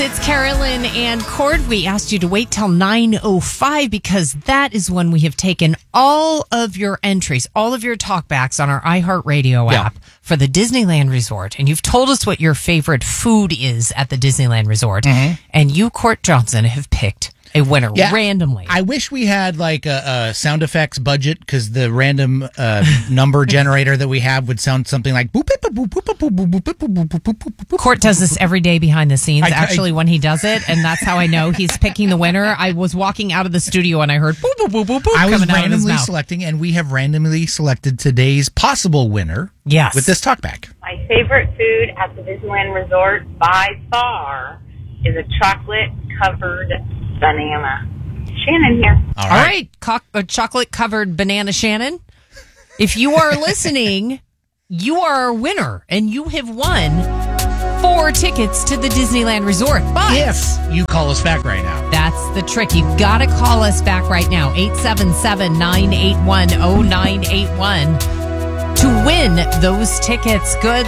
It's Carolyn and Cord. We asked you to wait till 9:05 because that is when we have taken all of your entries, all of your talkbacks on our iHeartRadio app for the Disneyland Resort. And you've told us what your favorite food is at the Disneyland Resort. Mm-hmm. And you, Court Johnson, have picked a winner randomly. I wish we had like a sound effects budget because the random number generator that we have would sound something like boop, boop, boop, boop, boop, boop, boop, boop, boop, boop, boop, boop. Court does this every day behind the scenes, actually, when he does it, and that's how I know he's picking the winner. I was walking out of the studio and I heard boop, boop, boop, boop, boop I was coming out of his randomly mouth. selecting, and we have randomly selected today's possible winner with this talkback. My favorite food at the Disneyland Resort by far is a chocolate-covered banana. Shannon here. All right. Chocolate-covered banana Shannon. If you are listening, you are a winner, and you have won 4 tickets to the Disneyland Resort. But if you call us back right now. That's the trick. You've got to call us back right now, 877-981-0981, to win those tickets. Good